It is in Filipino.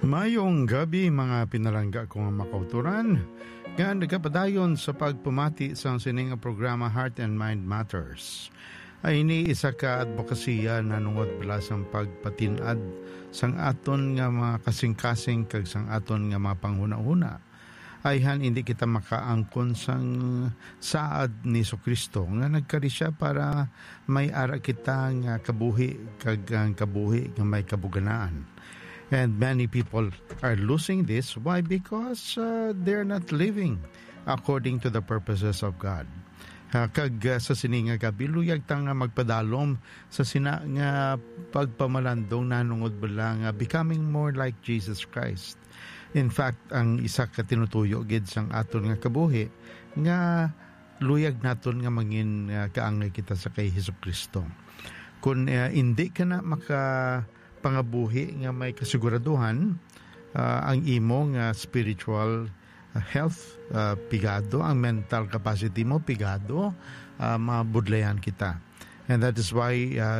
Mayong gabi mga pinalangga kong makauturan, nga nagkapadayon sa pagpumati sa sining programa Heart and Mind Matters. Ay ini isa ka advokasya na nungod belasang pagpatinad sang aton nga mga kasing-kasing kag sang aton nga mga panghuna-huna. Ayhan hindi kita makaangkon sang saad ni Jesucristo nga nagkari siya para may ara kita nga kabuhi kag ang kabuhi nga may kabuganaan. And many people are losing this. Why? Because they're not living according to the purposes of God. Kag sa sininga gabi, luyag ta nga magpadalom sa sina nga pagpamalandong nanungod bala nga becoming more like Jesus Christ. In fact, ang isa ka tinutuyo gid sang aton nga kabuhi nga luyag naton nga mangin kaangay kita sa kay Jesucristo. Kung hindi ka na pangabuhi nga may kasiguraduhan, ang imong spiritual health pigado, ang mental capacity mo pigado, mabudlayan kita. And that is why